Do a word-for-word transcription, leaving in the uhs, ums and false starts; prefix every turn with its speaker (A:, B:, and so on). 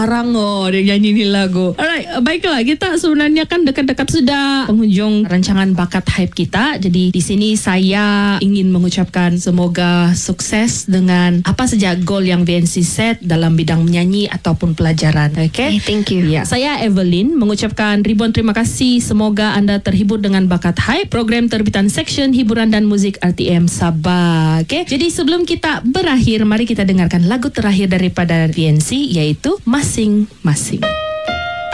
A: Arang oh dia nyanyi ni lagu. Alright, baiklah, kita sebenarnya kan dekat-dekat sudah penghujung rancangan Bakat Hype kita. Jadi di sini saya ingin mengucapkan semoga sukses dengan apa saja goal yang V N C set dalam bidang menyanyi ataupun pelajaran. Okay?
B: Okay, thank you.
A: Ya, saya Evelyn mengucapkan ribuan terima kasih. Semoga anda terhibur dengan Bakat Hype, program terbitan Seksyen Hiburan dan Muzik R T M Sabah. Okay? Jadi sebelum kita berakhir, mari kita dengarkan lagu terakhir daripada V N C, yaitu Masing-Masing.